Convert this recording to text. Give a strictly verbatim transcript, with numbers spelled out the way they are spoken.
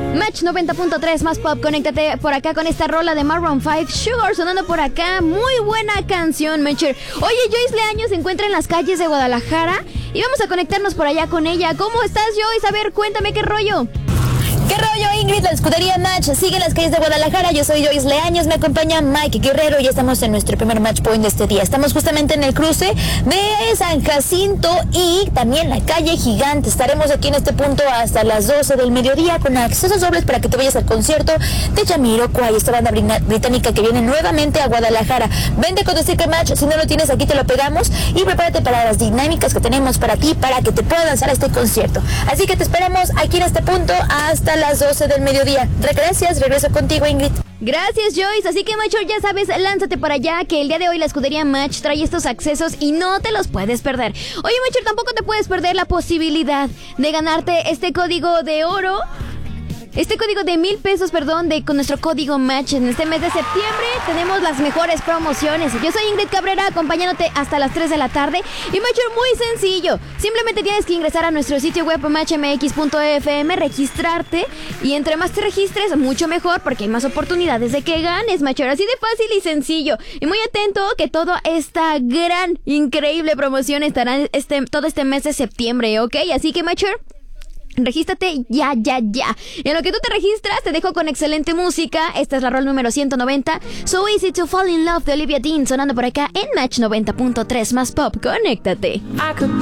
Match noventa punto tres más pop, conéctate por acá con esta rola de Maroon cinco, Sugar, sonando por acá. Muy buena canción, Matcher. Oye, Joyce Leaño se encuentra en las calles de Guadalajara y vamos a conectarnos por allá con ella. ¿Cómo estás, Joyce? A ver, cuéntame qué rollo. ¿Qué rollo, Ingrid? La escudería Match sigue en las calles de Guadalajara. Yo soy Joyce Leaños, me acompaña Mike Guerrero y estamos en nuestro primer match point de este día. Estamos justamente en el cruce de San Jacinto y también la calle Gigante. Estaremos aquí en este punto hasta las doce del mediodía con accesos dobles para que te vayas al concierto de Jamiroquai, esta banda británica que viene nuevamente a Guadalajara. Vente con tu sticker Match, si no lo tienes aquí te lo pegamos y prepárate para las dinámicas que tenemos para ti para que te puedas lanzar a este concierto. Así que te esperamos aquí en este punto hasta las doce del mediodía. Gracias, regreso contigo, Ingrid. Gracias, Joyce. Así que, Matcher, ya sabes, lánzate para allá, que el día de hoy la escudería Match trae estos accesos y no te los puedes perder. Oye, Matcher, tampoco te puedes perder la posibilidad de ganarte este código de oro. Este código de mil pesos, perdón, de con nuestro código Match. En este mes de septiembre tenemos las mejores promociones. Yo soy Ingrid Cabrera, acompañándote hasta las tres de la tarde. Y Matcher, muy sencillo. Simplemente tienes que ingresar a nuestro sitio web match m x punto f m, registrarte. Y entre más te registres, mucho mejor, porque hay más oportunidades de que ganes, Matcher. Así de fácil y sencillo. Y muy atento que toda esta gran, increíble promoción estará este, todo este mes de septiembre, ¿ok? Así que, Matcher, regístrate ya, ya, ya. En lo que tú te registras, te dejo con excelente música. Esta es la rol número ciento noventa, So Easy to Fall in Love, de Olivia Dean, sonando por acá en Match noventa punto tres más pop. Conéctate.